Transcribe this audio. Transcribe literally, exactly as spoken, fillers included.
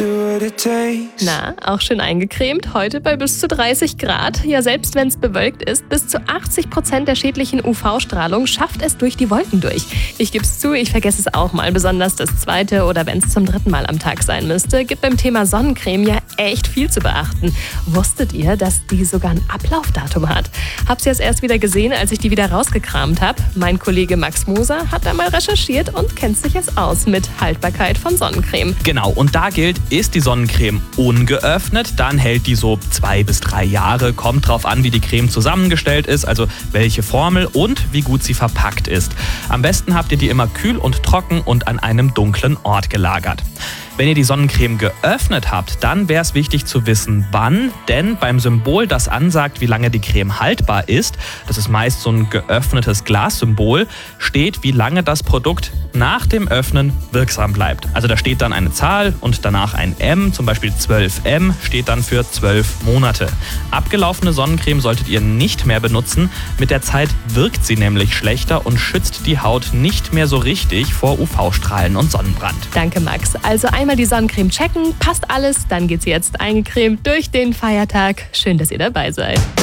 Na, auch schön eingecremt, heute bei bis zu dreißig Grad. Ja, selbst wenn es bewölkt ist, bis zu achtzig Prozent der schädlichen U V-Strahlung schafft es durch die Wolken durch. Ich geb's zu, ich vergesse es auch mal, besonders das zweite oder wenn es zum dritten Mal am Tag sein müsste. Gibt beim Thema Sonnencreme ja echt viel zu beachten. Wusstet ihr, dass die sogar ein Ablaufdatum hat? Hab's jetzt erst wieder gesehen, als ich die wieder rausgekramt habe. Mein Kollege Max Moser hat da mal recherchiert und kennt sich jetzt aus mit Haltbarkeit von Sonnencreme. Genau, und da gilt, ist die Sonnencreme ungeöffnet, dann hält die so zwei bis drei Jahre. Kommt drauf an, wie die Creme zusammengestellt ist, also welche Formel und wie gut sie verpackt ist. Am besten habt ihr die immer kühl und trocken und an einem dunklen Ort gelagert. Wenn ihr die Sonnencreme geöffnet habt, dann wäre es wichtig zu wissen, wann, denn beim Symbol, das ansagt, wie lange die Creme haltbar ist, das ist meist so ein geöffnetes Glassymbol, steht, wie lange das Produkt nach dem Öffnen wirksam bleibt. Also da steht dann eine Zahl und danach ein M, zum Beispiel zwölf M, steht dann für zwölf Monate. Abgelaufene Sonnencreme solltet ihr nicht mehr benutzen, mit der Zeit wirkt sie nämlich schlechter und schützt die Haut nicht mehr so richtig vor U V-Strahlen und Sonnenbrand. Danke, Max. Also einmal die Sonnencreme checken, passt alles, dann geht's jetzt eingecremt durch den Feiertag. Schön, dass ihr dabei seid.